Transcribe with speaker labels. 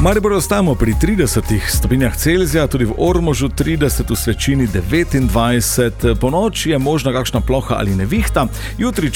Speaker 1: Maribor ostajamo pri 30 stopinjah Celzija, tudi v Ormožu 30, v Svečini 29, po noči je možna kakšna ploha ali nevihta, jutri